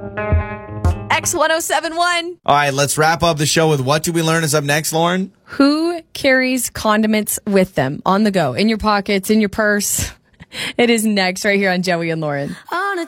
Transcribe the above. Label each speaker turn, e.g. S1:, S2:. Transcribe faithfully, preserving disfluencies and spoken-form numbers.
S1: X one oh seven point one.
S2: All right, let's wrap up the show with What Do We Learn is up next, Lauren?
S1: Who carries condiments with them on the go, in your pockets, in your purse? It is next right here on Joey and Lauren.